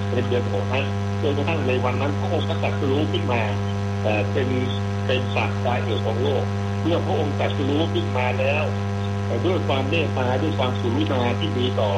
เป็นเดือน6จนกระทั่งในวันนั้นพระองค์ก็ตรัสรู้ขึ้นมาเป็นศาสดาเอกของโลกเมื่อพระองค์ตรัสรู้ขึ้นมาแล้วด้วยความเมตตาด้วยความกรุณาที่มีต่อ